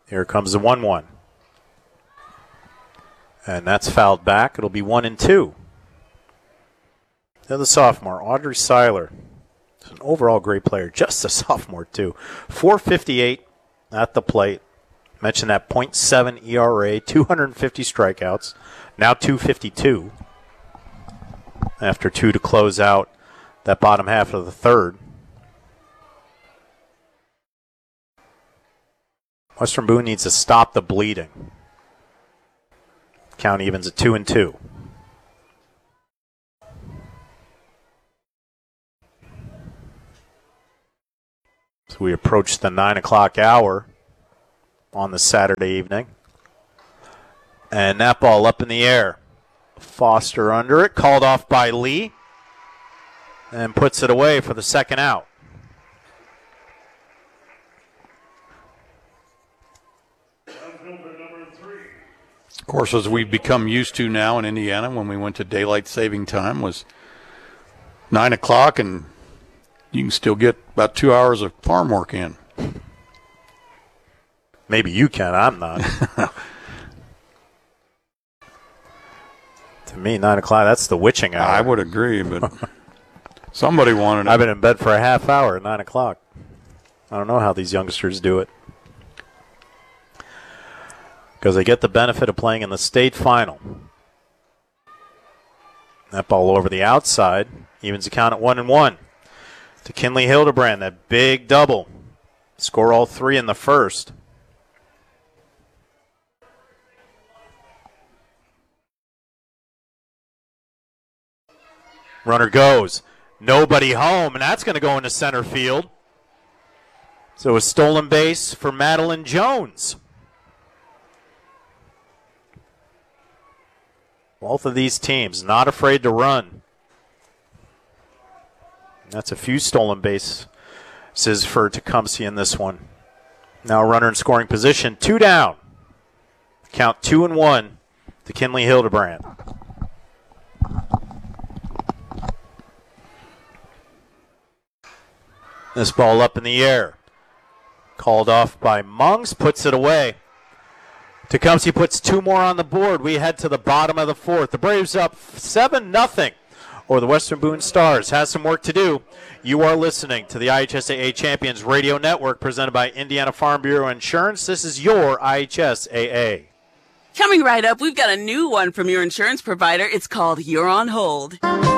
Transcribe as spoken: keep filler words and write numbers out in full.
Here comes the one one. And that's fouled back. It'll be one and two. Then the sophomore, Audrey Seiler. She's an overall great player, just a sophomore too. four fifty-eight at the plate. Mentioned that point seven E R A, two hundred fifty strikeouts. Now two fifty-two. After two to close out that bottom half of the third. Western Boone needs to stop the bleeding. Count evens at two and two. So we approach the nine o'clock hour on the Saturday evening. And that ball up in the air. Foster under it, called off by Lee, and puts it away for the second out. Of course, as we've become used to now in Indiana, when we went to daylight saving time, was nine o'clock, and you can still get about two hours of farm work in. Maybe you can, I'm not. To me, nine o'clock, that's the witching hour. I would agree, but somebody wanted it. I've been in bed for a half hour at nine o'clock. I don't know how these youngsters do it. Because they get the benefit of playing in the state final. That ball over the outside evens the count at one and one. To Kinley Hildebrand, that big double. Score all three in the first. Runner goes. Nobody home, and that's going to go into center field. So a stolen base for Madeline Jones. Both of these teams not afraid to run. That's a few stolen bases for Tecumseh in this one. Now a runner in scoring position, two down. Count two and one to Kinley Hildebrand. This ball up in the air. Called off by Mungs, puts it away. Tecumseh puts two more on the board. We head to the bottom of the fourth. The Braves up seven nothing. Or the Western Boone Stars has some work to do. You are listening to the I H S A A Champions Radio Network presented by Indiana Farm Bureau Insurance. This is your I H S A A. Coming right up, we've got a new one from your insurance provider. It's called You're on Hold.